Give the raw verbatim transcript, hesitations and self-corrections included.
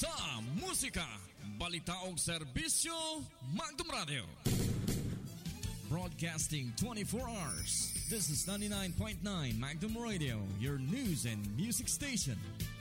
sa musika, balita ug serbisyo, Magdum Radio. Broadcasting twenty-four hours. This is ninety-nine point nine Magdum Radio, your news and music station.